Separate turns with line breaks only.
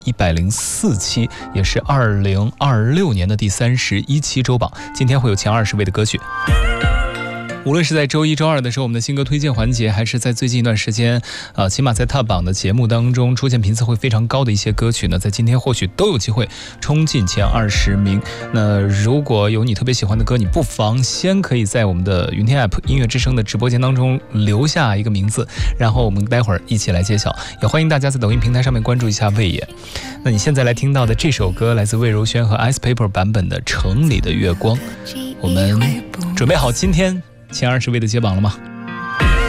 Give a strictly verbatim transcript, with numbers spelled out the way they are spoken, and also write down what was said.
一百零四期，也是二零二六年的第三十一期周榜。今天会有前二十位的歌曲。无论是在周一周二的时候我们的新歌推荐环节，还是在最近一段时间呃，起码在 Top 榜的节目当中出现频次会非常高的一些歌曲呢，在今天或许都有机会冲进前二十名。那如果有你特别喜欢的歌，你不妨先可以在我们的云天 App 音乐之声的直播间当中留下一个名字，然后我们待会儿一起来揭晓。也欢迎大家在抖音平台上面关注一下魏野。那你现在来听到的这首歌来自魏如萱和 Ice Paper 版本的《城里的月光》。我们准备好今天前二十位的揭榜了吗？